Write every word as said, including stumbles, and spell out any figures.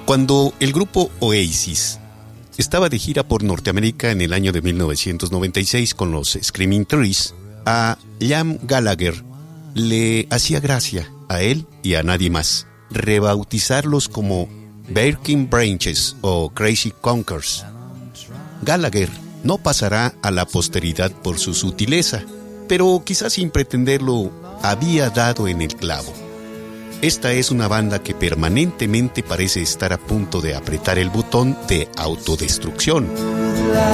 Cuando el grupo Oasis estaba de gira por Norteamérica en el año de mil novecientos noventa y seis con los Screaming Trees, a Liam Gallagher le hacía gracia, a él y a nadie más, rebautizarlos como Breaking Branches o Crazy Conkers. Gallagher no pasará a la posteridad por su sutileza, pero quizás sin pretenderlo había dado en el clavo. Esta es una banda que permanentemente parece estar a punto de apretar el botón de autodestrucción.